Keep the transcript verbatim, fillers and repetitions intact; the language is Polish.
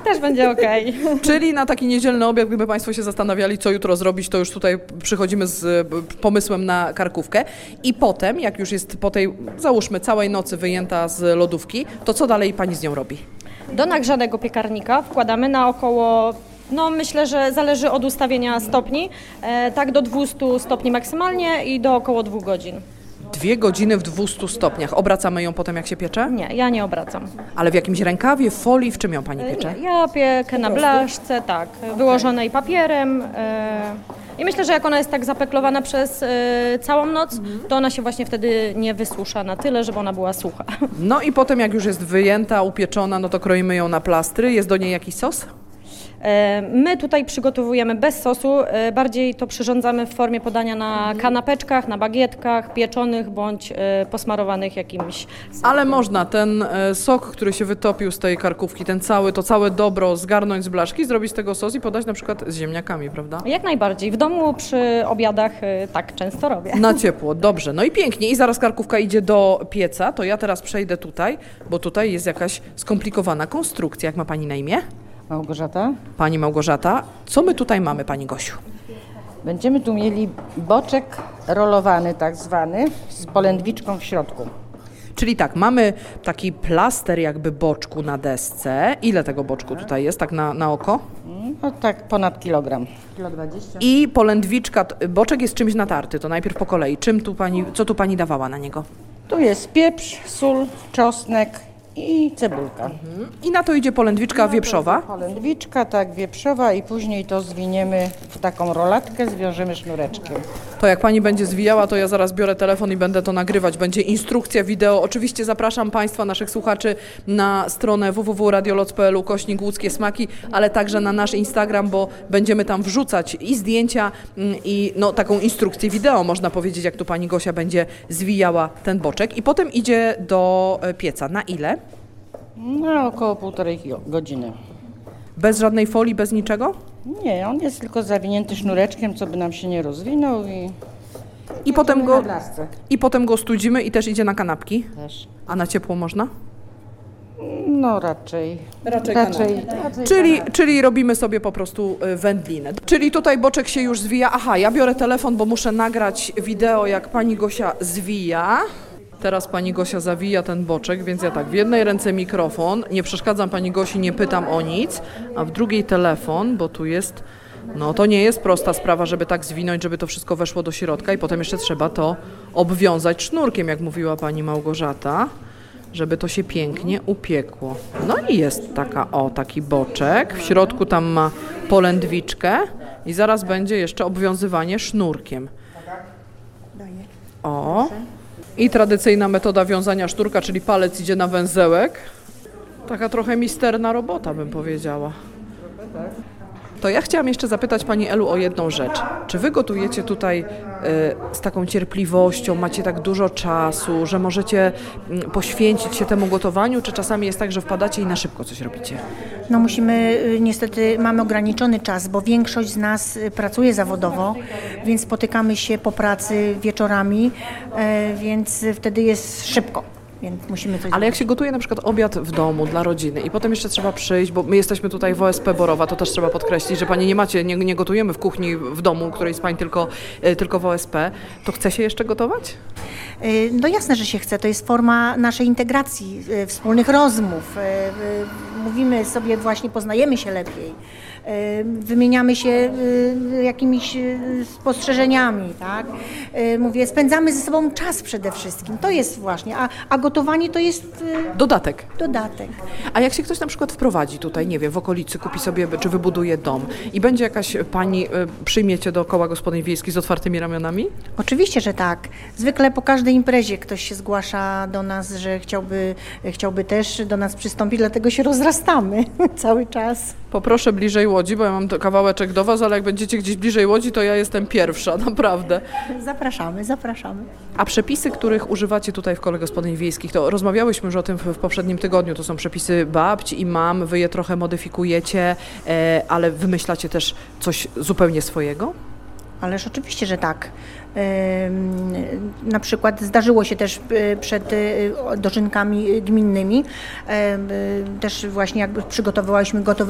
też będzie okej. Czyli na taki niedzielny obiad, gdyby Państwo się zastanawiali, co jutro zrobić, to już tutaj przychodzimy z pomysłem na karkówkę. I potem, jak już jest po tej, załóżmy, całej nocy wyjęta z lodówki, to co dalej Pani z nią robi? Do nagrzanego piekarnika wkładamy na około, no myślę, że zależy od ustawienia stopni, e, tak do dwustu stopni maksymalnie i do około dwóch godzin. Dwie godziny w dwustu stopniach. Obracamy ją potem, jak się piecze? Nie, ja nie obracam. Ale w jakimś rękawie, w folii, w czym ją Pani piecze? Nie, ja piekę na blaszce, tak, wyłożonej papierem. E, I myślę, że jak ona jest tak zapeklowana przez e, całą noc, to ona się właśnie wtedy nie wysusza na tyle, żeby ona była sucha. No i potem, jak już jest wyjęta, upieczona, no to kroimy ją na plastry. Jest do niej jakiś sos? My tutaj przygotowujemy bez sosu, bardziej to przyrządzamy w formie podania na kanapeczkach, na bagietkach, pieczonych bądź posmarowanych jakimś sokiem. Ale można ten sok, który się wytopił z tej karkówki, ten cały, to całe dobro zgarnąć z blaszki, zrobić z tego sos i podać na przykład z ziemniakami, prawda? Jak najbardziej. W domu przy obiadach tak często robię. Na ciepło, dobrze. No i pięknie. I zaraz karkówka idzie do pieca, to ja teraz przejdę tutaj, bo tutaj jest jakaś skomplikowana konstrukcja. Jak ma Pani na imię? Małgorzata. Pani Małgorzata. Co my tutaj mamy, Pani Gosiu? Będziemy tu mieli boczek rolowany tak zwany z polędwiczką w środku. Czyli tak, mamy taki plaster jakby boczku na desce. Ile tego boczku tutaj jest, tak na, na oko? No tak ponad kilogram. Kilo dwadzieścia. I polędwiczka, t- boczek jest czymś natarty, to najpierw po kolei. Czym tu pani, co tu Pani dawała na niego? Tu jest pieprz, sól, czosnek i cebulka. I na to idzie polędwiczka wieprzowa. Polędwiczka, tak, wieprzowa i później to zwiniemy w taką rolatkę, zwiążemy sznureczkiem. To jak Pani będzie zwijała, to ja zaraz biorę telefon i będę to nagrywać. Będzie instrukcja wideo. Oczywiście zapraszam Państwa, naszych słuchaczy, na stronę w w w kropka radioloc kropka p l ukośnik łódzkie smaki, ale także na nasz Instagram, bo będziemy tam wrzucać i zdjęcia, mm, i no, taką instrukcję wideo, można powiedzieć, jak tu Pani Gosia będzie zwijała ten boczek. I potem idzie do e, pieca. Na ile? No około półtorej godziny. Bez żadnej folii, bez niczego? Nie, on jest tylko zawinięty sznureczkiem, co by nam się nie rozwinął i... I potem na go, blaszce. I potem go studzimy i też idzie na kanapki. Też. A na ciepło można? No raczej. Raczej raczej, raczej Czyli, czyli robimy sobie po prostu y, wędlinę. Czyli tutaj boczek się już zwija. Aha, ja biorę telefon, bo muszę nagrać wideo, jak Pani Gosia zwija. Teraz Pani Gosia zawija ten boczek, więc ja tak, w jednej ręce mikrofon, nie przeszkadzam Pani Gosi, nie pytam o nic, a w drugiej telefon, bo tu jest, no to nie jest prosta sprawa, żeby tak zwinąć, żeby to wszystko weszło do środka i potem jeszcze trzeba to obwiązać sznurkiem, jak mówiła Pani Małgorzata, żeby to się pięknie upiekło. No i jest taka, o, taki boczek, w środku tam ma polędwiczkę i zaraz będzie jeszcze obwiązywanie sznurkiem. O. I tradycyjna metoda wiązania sznurka, czyli palec idzie na węzełek. Taka trochę misterna robota, bym powiedziała. To ja chciałam jeszcze zapytać Pani Elu o jedną rzecz. Czy Wy gotujecie tutaj y, z taką cierpliwością, macie tak dużo czasu, że możecie y, poświęcić się temu gotowaniu, czy czasami jest tak, że wpadacie i na szybko coś robicie? No musimy, niestety mamy ograniczony czas, bo większość z nas pracuje zawodowo, więc spotykamy się po pracy wieczorami, e, więc wtedy jest szybko. Więc musimy coś Ale jak się gotuje na przykład obiad w domu dla rodziny i potem jeszcze trzeba przyjść, bo my jesteśmy tutaj w O S P Borowa, to też trzeba podkreślić, że Pani nie macie, nie, nie gotujemy w kuchni w domu, której z Pań tylko, tylko w O S P, to chce się jeszcze gotować? No jasne, że się chce. To jest forma naszej integracji, wspólnych rozmów. Mówimy sobie właśnie, poznajemy się lepiej. Wymieniamy się jakimiś spostrzeżeniami, tak? Mówię, spędzamy ze sobą czas przede wszystkim. To jest właśnie, a, a gotowanie to jest Dodatek. dodatek. A jak się ktoś na przykład wprowadzi tutaj, nie wiem, w okolicy, kupi sobie, czy wybuduje dom i będzie jakaś Pani, przyjmiecie do koła gospodyń wiejskich z otwartymi ramionami? Oczywiście, że tak. Zwykle po każdej imprezie ktoś się zgłasza do nas, że chciałby, chciałby też do nas przystąpić, dlatego się rozrastamy cały czas. Poproszę bliżej Łodzi, bo ja mam to kawałeczek do Was, ale jak będziecie gdzieś bliżej Łodzi, to ja jestem pierwsza, naprawdę. Zapraszamy, zapraszamy. A przepisy, których używacie tutaj w kole gospodyń wiejskich, to rozmawiałyśmy już o tym w, w poprzednim tygodniu, to są przepisy babci i mam, Wy je trochę modyfikujecie, e, ale wymyślacie też coś zupełnie swojego? Ależ oczywiście, że tak. Na przykład zdarzyło się też przed dożynkami gminnymi, też właśnie jakby przygotowywałyśmy gotowy